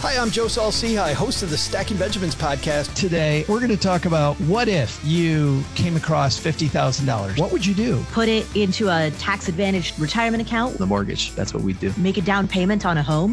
Hi, I'm Joe Saul-Sehy, host of the Stacking Benjamins podcast. Today, we're going to talk about what if you came across $50,000? What would you do? Put it into a tax-advantaged retirement account. The mortgage. That's what we do. Make a down payment on a home.